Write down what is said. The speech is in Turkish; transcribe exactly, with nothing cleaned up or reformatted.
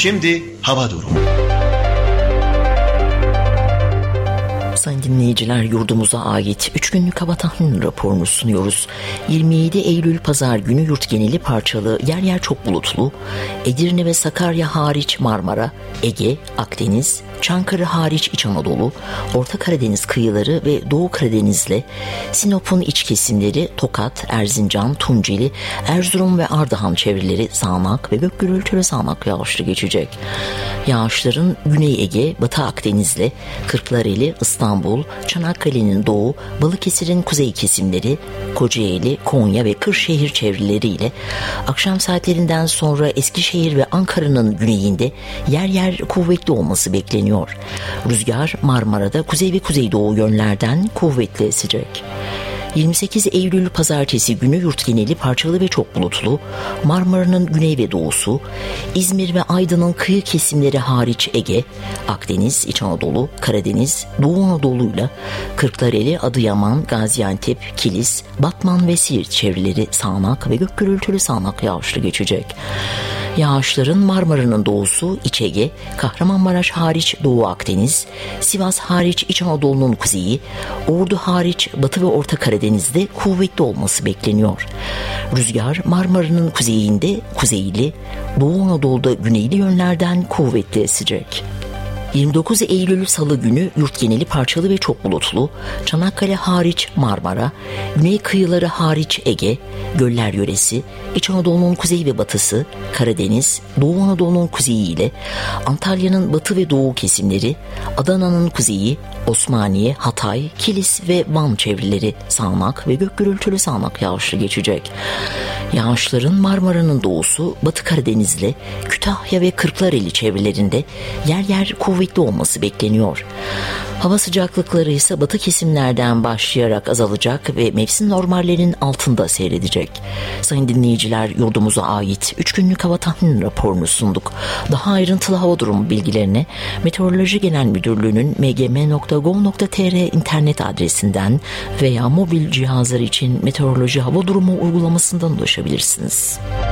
Şimdi hava durumu. Sayın dinleyiciler, yurdumuza ait üç günlük hava tahmin raporunu sunuyoruz. yirmi yedi Eylül Pazar günü yurt geneli parçalı, yer yer çok bulutlu. Edirne ve Sakarya hariç Marmara, Ege, Akdeniz, Çankırı hariç İç Anadolu, Orta Karadeniz kıyıları ve Doğu Karadeniz'le Sinop'un iç kesimleri, Tokat, Erzincan, Tunceli, Erzurum ve Ardahan çevreleri sağanak ve gök gürültülü sağanak yağışlı geçecek. Yağışların Güney Ege, Batı Akdeniz'le Kırklareli, İstanbul, Çanakkale'nin doğu, Balıkesir'in kuzey kesimleri, Kocaeli, Konya ve Kırşehir çevreleriyle akşam saatlerinden sonra Eskişehir ve Ankara'nın güneyinde yer yer kuvvetli olması bekleniyor. Rüzgar Marmara'da kuzey ve kuzeydoğu yönlerden kuvvetli esecek. yirmi sekiz Eylül Pazartesi günü yurt geneli parçalı ve çok bulutlu, Marmara'nın güney ve doğusu, İzmir ve Aydın'ın kıyı kesimleri hariç Ege, Akdeniz, İç Anadolu, Karadeniz, Doğu Anadolu'yla Kırklareli, Adıyaman, Gaziantep, Kilis, Batman ve Siirt çevreleri sağanak ve gök gürültülü sağanak yağışlı geçecek. Yağışların Marmara'nın doğusu, İç Ege, Kahramanmaraş hariç Doğu Akdeniz, Sivas hariç İç Anadolu'nun kuzeyi, Ordu hariç Batı ve Orta Karadeniz'de kuvvetli olması bekleniyor. Rüzgar Marmara'nın kuzeyinde kuzeyli, Doğu Anadolu'da güneyli yönlerden kuvvetli esecek. yirmi dokuz Eylül Salı günü yurt geneli parçalı ve çok bulutlu, Çanakkale hariç Marmara, güney kıyıları hariç Ege, göller yöresi, İç Anadolu'nun kuzey ve batısı, Karadeniz, Doğu Anadolu'nun kuzeyi ile Antalya'nın batı ve doğu kesimleri, Adana'nın kuzeyi, Osmaniye, Hatay, Kilis ve Van çevreleri sağanak ve gök gürültülü sağanak yağışlı geçecek. Yağışların Marmara'nın doğusu, Batı Karadeniz'le Kütahya ve Kırklareli çevrelerinde yer yer kuvvetli olması bekleniyor. Hava sıcaklıkları ise batı kesimlerden başlayarak azalacak ve mevsim normallerinin altında seyredecek. Sayın dinleyiciler, yurdumuza ait üç günlük hava tahmin raporunu sunduk. Daha ayrıntılı hava durumu bilgilerine Meteoroloji Genel Müdürlüğü'nün m g m nokta gov nokta t r internet adresinden veya mobil cihazlar için meteoroloji hava durumu uygulamasından ulaşabilirsiniz.